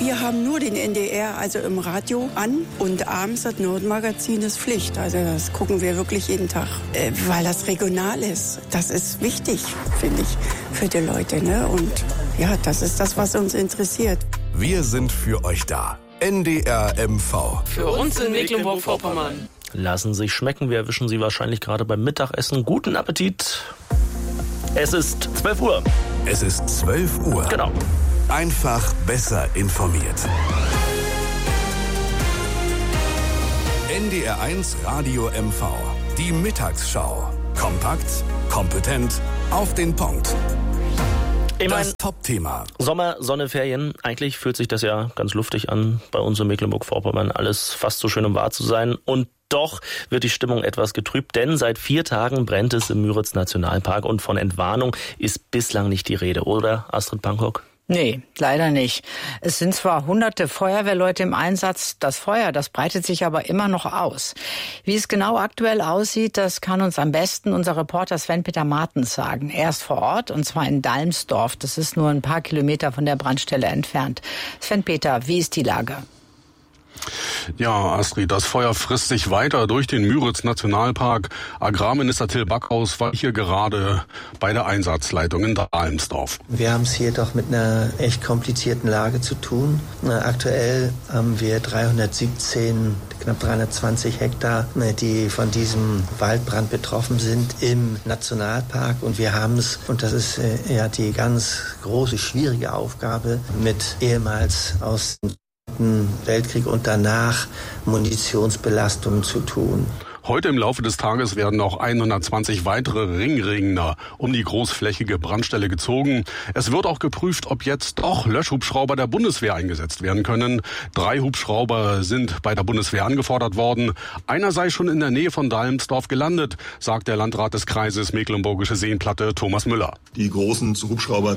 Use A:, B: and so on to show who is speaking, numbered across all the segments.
A: Wir haben nur den NDR, also im Radio, an. Und abends das Nordmagazin ist Pflicht. Also das gucken wir wirklich jeden Tag, weil das regional ist. Das ist wichtig, finde ich, für die Leute. Ne? Und ja, das ist das, was uns interessiert.
B: Wir sind für euch da. NDR MV.
C: Für uns in Mecklenburg-Vorpommern.
D: Lassen sich schmecken. Wir erwischen Sie wahrscheinlich gerade beim Mittagessen. Guten Appetit. Es ist 12 Uhr.
B: Es ist 12 Uhr.
D: Genau.
B: Einfach besser informiert. NDR1 Radio MV. Die Mittagsschau. Kompakt, kompetent, auf den Punkt. Das Top-Thema.
D: Sommer, Sonne, Ferien. Eigentlich fühlt sich das ja ganz luftig an bei uns in Mecklenburg-Vorpommern. Alles fast so schön, um wahr zu sein. Und doch wird die Stimmung etwas getrübt, denn seit 4 Tagen brennt es im Müritz-Nationalpark und von Entwarnung ist bislang nicht die Rede, oder, Astrid Pankok?
E: Nee, leider nicht. Es sind zwar hunderte Feuerwehrleute im Einsatz, das Feuer, das breitet sich aber immer noch aus. Wie es genau aktuell aussieht, das kann uns am besten unser Reporter Sven-Peter Martens sagen. Er ist vor Ort, und zwar in Dalmsdorf. Das ist nur ein paar Kilometer von der Brandstelle entfernt. Sven-Peter, wie ist die Lage?
F: Ja, Astrid, das Feuer frisst sich weiter durch den Müritz-Nationalpark. Agrarminister Till Backhaus war hier gerade bei der Einsatzleitung in Dalmsdorf.
G: Wir haben es hier doch mit einer echt komplizierten Lage zu tun. Aktuell haben wir 317, knapp 320 Hektar, die von diesem Waldbrand betroffen sind im Nationalpark. Und wir haben es, und das ist ja die ganz große, schwierige Aufgabe, mit ehemals aus Weltkrieg und danach Munitionsbelastungen zu tun.
F: Heute im Laufe des Tages werden noch 120 weitere Ringregner um die großflächige Brandstelle gezogen. Es wird auch geprüft, ob jetzt doch Löschhubschrauber der Bundeswehr eingesetzt werden können. 3 Hubschrauber sind bei der Bundeswehr angefordert worden. Einer sei schon in der Nähe von Dalmsdorf gelandet, sagt der Landrat des Kreises Mecklenburgische Seenplatte Thomas Müller.
H: Die großen Hubschrauber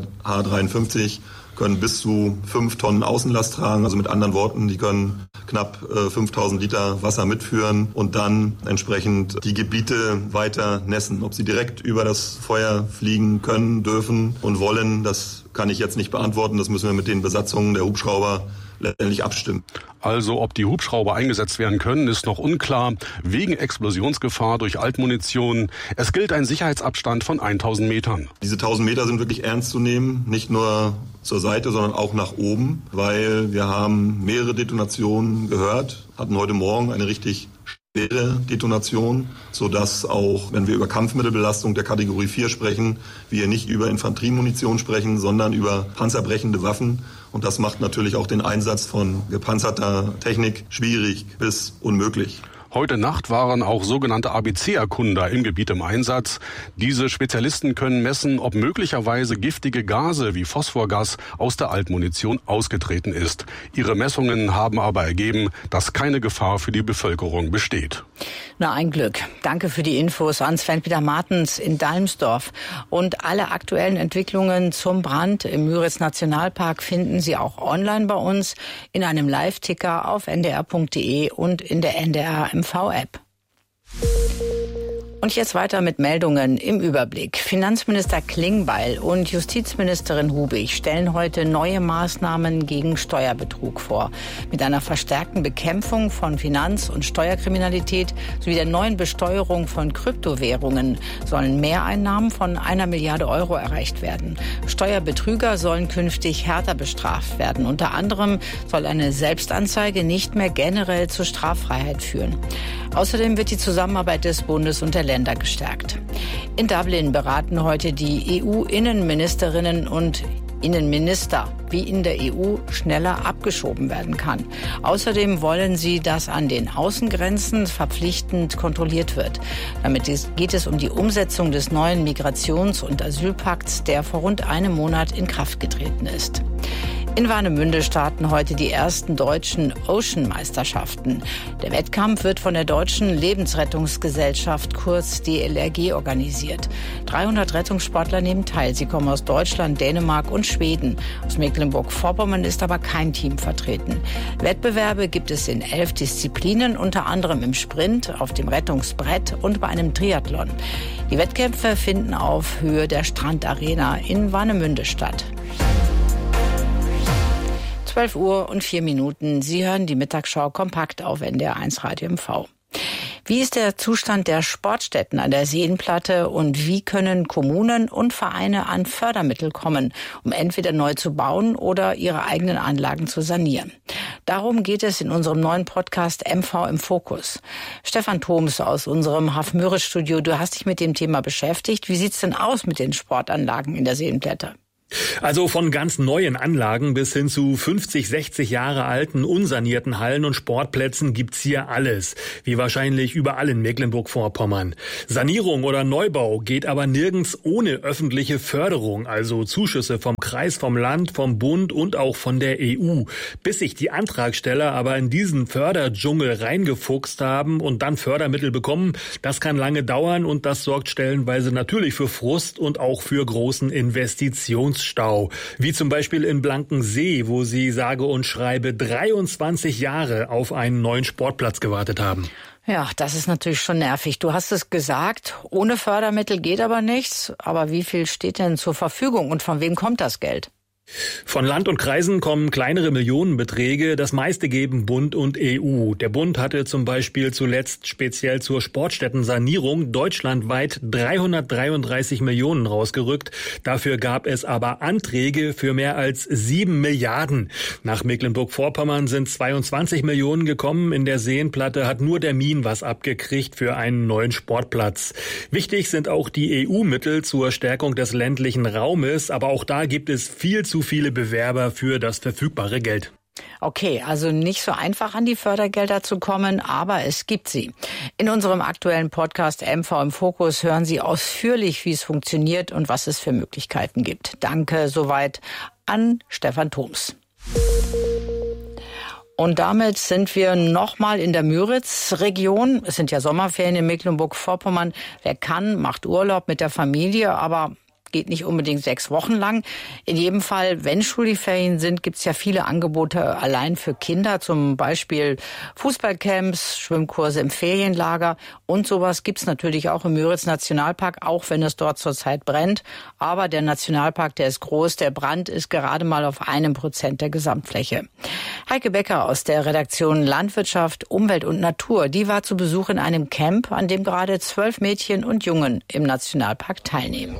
H: CH-53 können bis zu 5 Tonnen Außenlast tragen. Also mit anderen Worten, die können knapp 5000 Liter Wasser mitführen und dann entsprechend die Gebiete weiter nässen. Ob sie direkt über das Feuer fliegen können, dürfen und wollen, das kann ich jetzt nicht beantworten. Das müssen wir mit den Besatzungen der Hubschrauber letztendlich abstimmen.
F: Also ob die Hubschrauber eingesetzt werden können, ist noch unklar, wegen Explosionsgefahr durch Altmunition. Es gilt ein Sicherheitsabstand von 1000 Metern.
H: Diese 1000 Meter sind wirklich ernst zu nehmen, nicht nur zur Seite, sondern auch nach oben, weil wir haben mehrere Detonationen gehört, hatten heute Morgen eine richtig schwere Detonation, sodass auch, wenn wir über Kampfmittelbelastung der Kategorie 4 sprechen, wir nicht über Infanteriemunition sprechen, sondern über panzerbrechende Waffen. Und das macht natürlich auch den Einsatz von gepanzerter Technik schwierig bis unmöglich.
F: Heute Nacht waren auch sogenannte ABC-Erkunder im Gebiet im Einsatz. Diese Spezialisten können messen, ob möglicherweise giftige Gase wie Phosphorgas aus der Altmunition ausgetreten ist. Ihre Messungen haben aber ergeben, dass keine Gefahr für die Bevölkerung besteht.
E: Na, ein Glück. Danke für die Infos an Sven-Peter Martens in Dalmsdorf. Und alle aktuellen Entwicklungen zum Brand im Müritz-Nationalpark finden Sie auch online bei uns in einem Live-Ticker auf ndr.de und in der NDR-MV-App. Und jetzt weiter mit Meldungen im Überblick. Finanzminister Klingbeil und Justizministerin Hubig stellen heute neue Maßnahmen gegen Steuerbetrug vor. Mit einer verstärkten Bekämpfung von Finanz- und Steuerkriminalität sowie der neuen Besteuerung von Kryptowährungen sollen Mehreinnahmen von 1 Milliarde Euro erreicht werden. Steuerbetrüger sollen künftig härter bestraft werden. Unter anderem soll eine Selbstanzeige nicht mehr generell zur Straffreiheit führen. Außerdem wird die Zusammenarbeit des Bundes und der Länder gestärkt. In Dublin beraten heute die EU-Innenministerinnen und Innenminister, wie in der EU schneller abgeschoben werden kann. Außerdem wollen sie, dass an den Außengrenzen verpflichtend kontrolliert wird. Damit geht es um die Umsetzung des neuen Migrations- und Asylpakts, der vor rund einem Monat in Kraft getreten ist. In Warnemünde starten heute die ersten deutschen Ocean-Meisterschaften. Der Wettkampf wird von der Deutschen Lebensrettungsgesellschaft, kurz DLRG, organisiert. 300 Rettungssportler nehmen teil. Sie kommen aus Deutschland, Dänemark und Schweden. Aus Mecklenburg-Vorpommern ist aber kein Team vertreten. Wettbewerbe gibt es in 11 Disziplinen, unter anderem im Sprint, auf dem Rettungsbrett und bei einem Triathlon. Die Wettkämpfe finden auf Höhe der Strandarena in Warnemünde statt. 12:04. Sie hören die Mittagsschau kompakt auf NDR1 Radio MV. Wie ist der Zustand der Sportstätten an der Seenplatte und wie können Kommunen und Vereine an Fördermittel kommen, um entweder neu zu bauen oder ihre eigenen Anlagen zu sanieren? Darum geht es in unserem neuen Podcast MV im Fokus. Stefan Thoms aus unserem Hafmüritz-Studio, du hast dich mit dem Thema beschäftigt. Wie sieht's denn aus mit den Sportanlagen in der Seenplatte?
I: Also von ganz neuen Anlagen bis hin zu 50, 60 Jahre alten, unsanierten Hallen und Sportplätzen gibt's hier alles. Wie wahrscheinlich überall in Mecklenburg-Vorpommern. Sanierung oder Neubau geht aber nirgends ohne öffentliche Förderung, also Zuschüsse vom Kreis, vom Land, vom Bund und auch von der EU. Bis sich die Antragsteller aber in diesen Förderdschungel reingefuchst haben und dann Fördermittel bekommen, das kann lange dauern und das sorgt stellenweise natürlich für Frust und auch für großen Investitionsstau. Wie zum Beispiel in Blankensee, wo sie sage und schreibe 23 Jahre auf einen neuen Sportplatz gewartet haben.
E: Ja, das ist natürlich schon nervig. Du hast es gesagt, ohne Fördermittel geht aber nichts. Aber wie viel steht denn zur Verfügung und von wem kommt das Geld?
I: Von Land und Kreisen kommen kleinere Millionenbeträge, das meiste geben Bund und EU. Der Bund hatte zum Beispiel zuletzt speziell zur Sportstättensanierung deutschlandweit 333 Millionen rausgerückt. Dafür gab es aber Anträge für mehr als 7 Milliarden. Nach Mecklenburg-Vorpommern sind 22 Millionen gekommen. In der Seenplatte hat nur der Min was abgekriegt für einen neuen Sportplatz. Wichtig sind auch die EU-Mittel zur Stärkung des ländlichen Raumes, aber auch da gibt es viel zu viele Bewerber für das verfügbare Geld.
E: Okay, also nicht so einfach an die Fördergelder zu kommen, aber es gibt sie. In unserem aktuellen Podcast MV im Fokus hören Sie ausführlich, wie es funktioniert und was es für Möglichkeiten gibt. Danke soweit an Stefan Thoms. Und damit sind wir nochmal in der Müritz-Region. Es sind ja Sommerferien in Mecklenburg-Vorpommern. Wer kann, macht Urlaub mit der Familie, aber geht nicht unbedingt 6 Wochen lang. In jedem Fall, wenn Schulferien sind, gibt's ja viele Angebote allein für Kinder, zum Beispiel Fußballcamps, Schwimmkurse im Ferienlager und sowas gibt's natürlich auch im Müritz-Nationalpark, auch wenn es dort zurzeit brennt. Aber der Nationalpark, der ist groß, der Brand ist gerade mal auf 1% der Gesamtfläche. Heike Becker aus der Redaktion Landwirtschaft, Umwelt und Natur, die war zu Besuch in einem Camp, an dem gerade 12 Mädchen und Jungen im Nationalpark teilnehmen.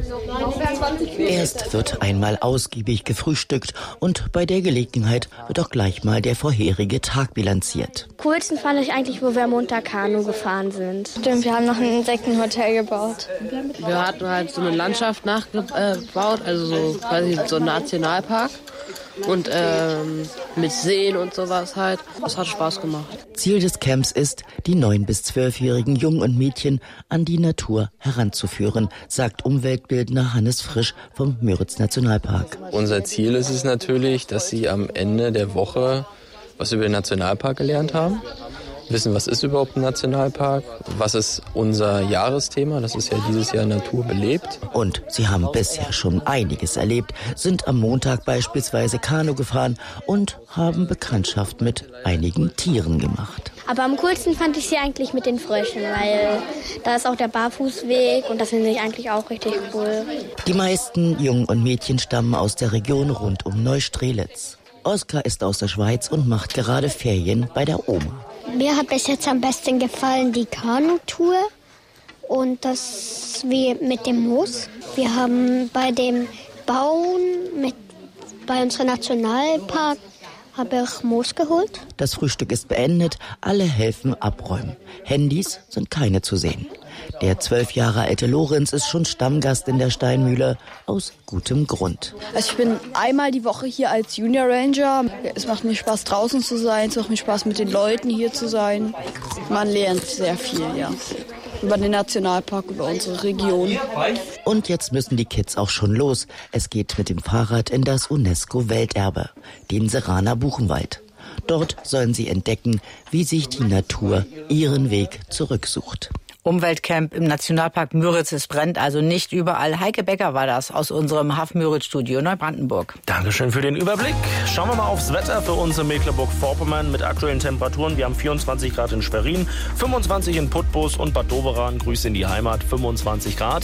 J: Erst wird einmal ausgiebig gefrühstückt und bei der Gelegenheit wird auch gleich mal der vorherige Tag bilanziert.
K: Coolsten fand ich eigentlich, wo wir am Montag Kanu gefahren sind. Stimmt, wir haben noch ein Insektenhotel gebaut.
C: Wir hatten halt so eine Landschaft nachgebaut, also so quasi so ein Nationalpark. Und mit Seen und sowas halt. Das hat Spaß gemacht.
J: Ziel des Camps ist, die 9- bis 12-jährigen Jungen und Mädchen an die Natur heranzuführen, sagt Umweltbildner Hannes Frisch vom Müritz-Nationalpark.
L: Unser Ziel ist es natürlich, dass sie am Ende der Woche was über den Nationalpark gelernt haben. Wissen, was ist überhaupt ein Nationalpark, was ist unser Jahresthema, das ist ja dieses Jahr Natur belebt.
J: Und sie haben bisher schon einiges erlebt, sind am Montag beispielsweise Kanu gefahren und haben Bekanntschaft mit einigen Tieren gemacht.
K: Aber am coolsten fand ich sie eigentlich mit den Fröschen, weil da ist auch der Barfußweg und das finde ich eigentlich auch richtig cool.
J: Die meisten Jungen und Mädchen stammen aus der Region rund um Neustrelitz. Oskar ist aus der Schweiz und macht gerade Ferien bei der Oma.
K: Mir hat bis jetzt am besten gefallen die Kanutour und das wie mit dem Moos. Wir haben bei dem Bauen bei unserem Nationalpark habe ich Moos geholt.
J: Das Frühstück ist beendet, alle helfen abräumen. Handys sind keine zu sehen. Der 12 Jahre alte Lorenz ist schon Stammgast in der Steinmühle, aus gutem Grund.
M: Also ich bin einmal die Woche hier als Junior Ranger. Es macht mir Spaß, draußen zu sein, es macht mir Spaß, mit den Leuten hier zu sein. Man lernt sehr viel, ja. Über den Nationalpark, über unsere Region.
J: Und jetzt müssen die Kids auch schon los. Es geht mit dem Fahrrad in das UNESCO-Welterbe, den Seraner Buchenwald. Dort sollen sie entdecken, wie sich die Natur ihren Weg zurücksucht.
E: Umweltcamp im Nationalpark Müritz. Es brennt also nicht überall. Heike Becker war das aus unserem HAF-Müritz-Studio Neubrandenburg.
D: Dankeschön für den Überblick. Schauen wir mal aufs Wetter für uns in Mecklenburg-Vorpommern mit aktuellen Temperaturen. Wir haben 24 Grad in Schwerin, 25 in Putbus und Bad Doberan. Grüße in die Heimat, 25 Grad.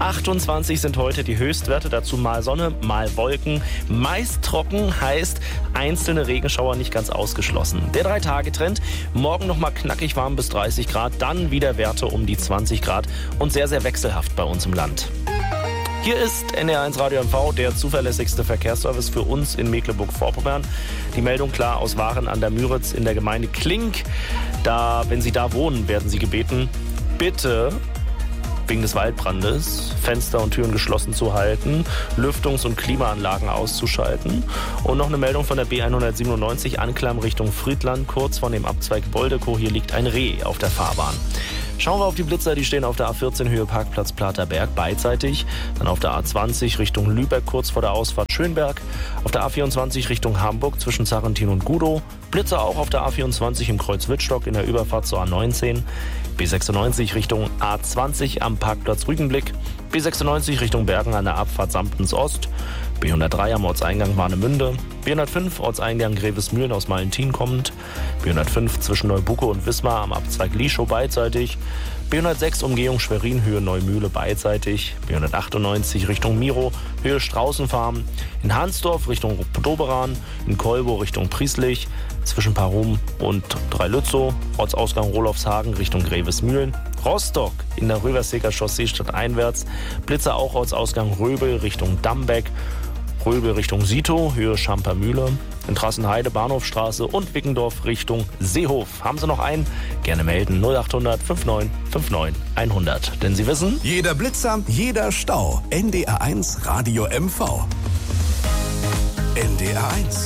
D: 28 sind heute die Höchstwerte. Dazu mal Sonne, mal Wolken. Meist trocken heißt einzelne Regenschauer nicht ganz ausgeschlossen. Der 3-Tage-Trend. Morgen noch mal knackig warm bis 30 Grad. Dann wieder Werte um die 20 Grad und sehr, sehr wechselhaft bei uns im Land. Hier ist NDR1 Radio MV, der zuverlässigste Verkehrsservice für uns in Mecklenburg-Vorpommern. Die Meldung klar aus Waren an der Müritz in der Gemeinde Klink. Wenn Sie da wohnen, werden Sie gebeten, bitte wegen des Waldbrandes Fenster und Türen geschlossen zu halten, Lüftungs- und Klimaanlagen auszuschalten. Und noch eine Meldung von der B197 Anklam Richtung Friedland, kurz vor dem Abzweig Boldekow. Hier liegt ein Reh auf der Fahrbahn. Schauen wir auf die Blitzer, die stehen auf der A14 Höhe Parkplatz Platerberg beidseitig. Dann auf der A20 Richtung Lübeck kurz vor der Ausfahrt Schönberg. Auf der A24 Richtung Hamburg zwischen Sarrentin und Gudow. Blitzer auch auf der A24 im Kreuz Wittstock in der Überfahrt zur A19. B96 Richtung A20 am Parkplatz Rügenblick. B96 Richtung Bergen an der Abfahrt Samptens Ost. B103 am Ortseingang Warnemünde. B105 Ortseingang Grevesmühlen aus Malentin kommend. B105 zwischen Neubucke und Wismar am Abzweig Lieschow beidseitig. B106 Umgehung Schwerin Höhe Neumühle beidseitig. B198 Richtung Miro Höhe Straußenfarm. In Hansdorf Richtung Doberan. In Kolbo Richtung Prieslich. Zwischen Parum und Dreilützow. Ortsausgang Rolofshagen Richtung Grevesmühlen. Rostock in der Röverseker Chaussee stadteinwärts. Blitzer auch Ortsausgang Röbel Richtung Dambeck. Röbel Richtung Sito, Höhe Schampermühle. In Trassenheide, Bahnhofstraße und Wickendorf Richtung Seehof. Haben Sie noch einen? Gerne melden 0800 59 59 100. Denn Sie wissen,
B: jeder Blitzer, jeder Stau. NDR1 Radio MV. NDR1.